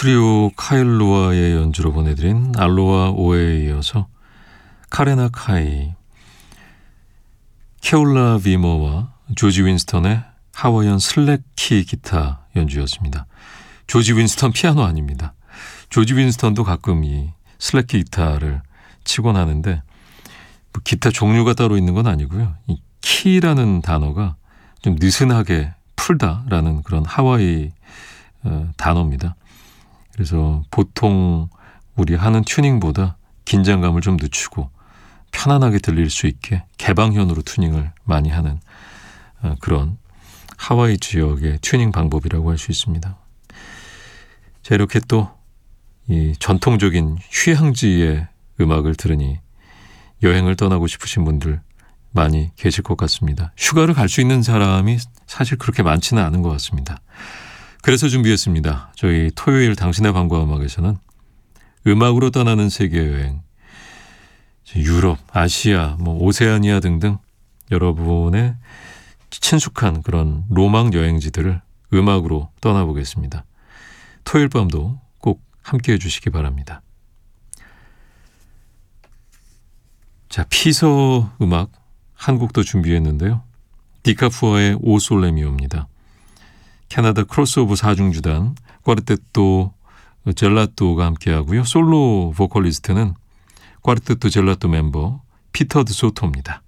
트리오 카일로아의 연주로 보내드린 알로아 오에에 이어서 카레나 카이, 케올라 비머와 조지 윈스턴의 하와이안 슬랙키 기타 연주였습니다. 조지 윈스턴 피아노 아닙니다. 조지 윈스턴도 가끔 이 슬랙키 기타를 치곤 하는데 뭐 기타 종류가 따로 있는 건 아니고요. 이 키라는 단어가 좀 느슨하게 풀다라는 그런 하와이 단어입니다. 그래서 보통 우리 하는 튜닝보다 긴장감을 좀 늦추고 편안하게 들릴 수 있게 개방현으로 튜닝을 많이 하는 그런 하와이 지역의 튜닝 방법이라고 할 수 있습니다. 자, 이렇게 또 이 전통적인 휴양지의 음악을 들으니 여행을 떠나고 싶으신 분들 많이 계실 것 같습니다. 휴가를 갈 수 있는 사람이 사실 그렇게 많지는 않은 것 같습니다. 그래서 준비했습니다. 저희 토요일 당신의 밤과 음악에서는 음악으로 떠나는 세계여행, 유럽, 아시아, 오세아니아 등등 여러분의 친숙한 그런 로망 여행지들을 음악으로 떠나보겠습니다. 토요일 밤도 꼭 함께해 주시기 바랍니다. 자, 피서 음악 한 곡도 준비했는데요. 디카푸어의 오 솔레미오입니다. 캐나다 크로스오버 4중주단 꽈르테토 젤라또가 함께하고요. 솔로 보컬리스트는 꽈르테토 젤라또 멤버 피터 드소토입니다.